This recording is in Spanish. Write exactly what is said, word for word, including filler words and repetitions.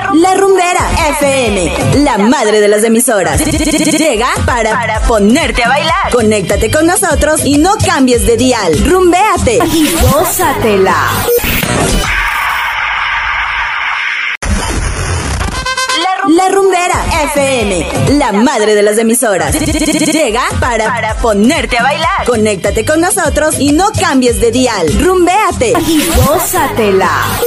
La Rumbera F M, la madre de las emisoras. Llega para, para ponerte a bailar. Conéctate con nosotros y no cambies de dial. Rumbéate y gózatela. La Rumbera F M, la madre de las emisoras. Llega para, para ponerte a bailar. Conéctate con nosotros y no cambies de dial. Rumbéate y gózatela.